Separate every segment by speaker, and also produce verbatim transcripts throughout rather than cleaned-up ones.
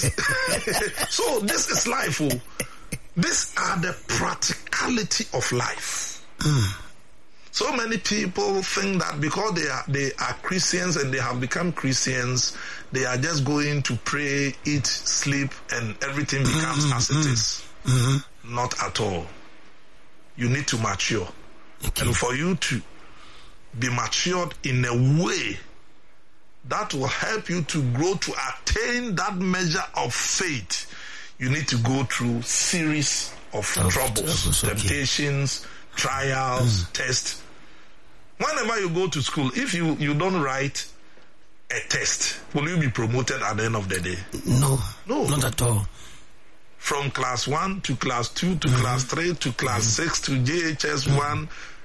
Speaker 1: So this is life. Oh. These are the practicality of life. Mm. So many people think that because they are they are Christians and they have become Christians, they are just going to pray, eat, sleep, and everything becomes mm-hmm. as it is. Mm-hmm. Not at all. You need to mature. Okay. And for you to be matured in a way that will help you to grow to attain that measure of faith, you need to go through series of oh, troubles, okay. temptations, trials, mm. tests. Whenever you go to school, if you, you don't write a test, will you be promoted at the end of the day?
Speaker 2: No.
Speaker 1: No.
Speaker 2: Not at all.
Speaker 1: From class one to class two to mm. class three to class mm. six to J H S mm. one,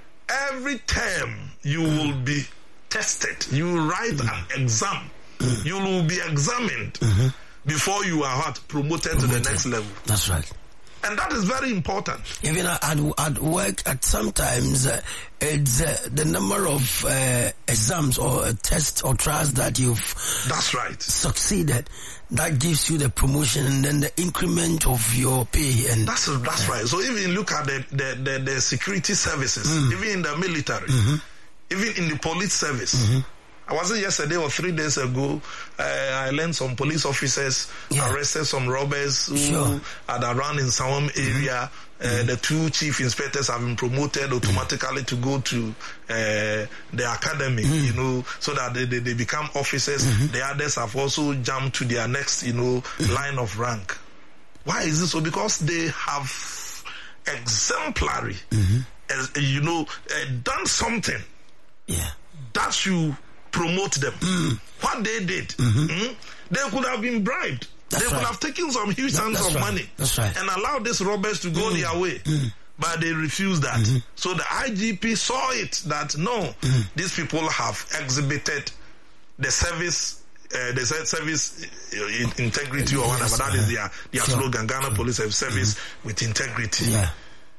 Speaker 1: every term you mm. will be tested. You will write mm. an exam. Mm. You will be examined. Mm-hmm. Before you are what, promoted, promoted to the next level.
Speaker 2: That's right.
Speaker 1: And that is very important.
Speaker 2: Even at, at work, at sometimes uh, it's uh, the number of uh, exams or uh, tests or trials that you've
Speaker 1: That's right.
Speaker 2: succeeded that gives you the promotion and then the increment of your pay. And
Speaker 1: That's that's uh, right. So even look at the, the, the, the security services, mm. even in the military, mm-hmm. even in the police service. Mm-hmm. I wasn't yesterday or three days ago. Uh, I learned some police officers yeah. arrested some robbers who sure. had around in some area. Mm-hmm. Uh, mm-hmm. The two chief inspectors have been promoted automatically mm-hmm. to go to uh, the academy, mm-hmm. you know, so that they, they, they become officers. Mm-hmm. The others have also jumped to their next, you know, mm-hmm. line of rank. Why is this so? Because they have exemplary, mm-hmm. uh, you know, uh, done something
Speaker 2: yeah.
Speaker 1: that you promote them. Mm. What they did, mm-hmm. mm, they could have been bribed.
Speaker 2: That's
Speaker 1: they
Speaker 2: right.
Speaker 1: could have taken some huge sums of
Speaker 2: right.
Speaker 1: money
Speaker 2: right.
Speaker 1: and allowed these robbers to go mm. their way. Mm. But they refused that. Mm-hmm. So the I G P saw it that no, mm. these people have exhibited the service, uh, the service uh, integrity or whatever. Yes, that uh, is their, their sure. slogan, Ghana mm. Police Service mm. with integrity.
Speaker 2: Yeah.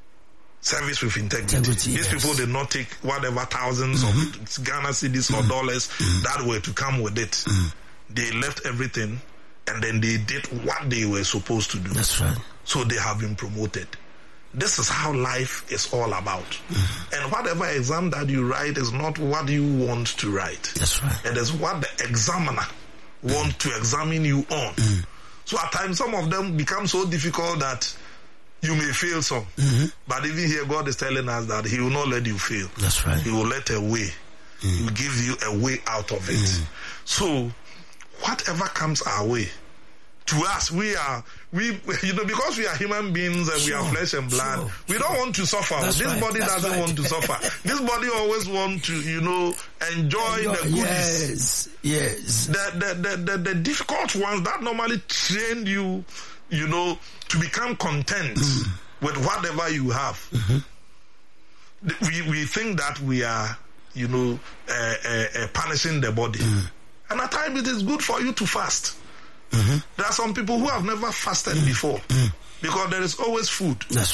Speaker 1: Service with integrity. integrity These yes. people did not take whatever thousands mm-hmm. of Ghana cedis mm-hmm. or dollars mm-hmm. that were to come with it. Mm-hmm. They left everything and then they did what they were supposed to do.
Speaker 2: That's right.
Speaker 1: So they have been promoted. This is how life is all about. Mm-hmm. And whatever exam that you write is not what you want to write.
Speaker 2: That's right.
Speaker 1: It is what the examiner mm-hmm. wants to examine you on. Mm-hmm. So at times some of them become so difficult that you may fail some. Mm-hmm. But even here, God is telling us that He will not let you fail.
Speaker 2: That's right.
Speaker 1: He will let a way. Mm-hmm. He will give you a way out of it. Mm-hmm. So, whatever comes our way, to us, we are, we, you know, because we are human beings and sure. we are flesh and blood, sure. we don't want to suffer.
Speaker 2: That's
Speaker 1: this
Speaker 2: right.
Speaker 1: body
Speaker 2: That's
Speaker 1: doesn't
Speaker 2: right.
Speaker 1: want to suffer. This body always wants to, you know, enjoy, enjoy the goodies.
Speaker 2: Yes, yes.
Speaker 1: The, the, the, the, the difficult ones that normally train you, you know, to become content mm. with whatever you have. Mm-hmm. We we think that we are, you know, uh, uh, uh, punishing the body. Mm. And at times it is good for you to fast. Mm-hmm. There are some people who have never fasted mm. before mm. because there is always food.
Speaker 2: That's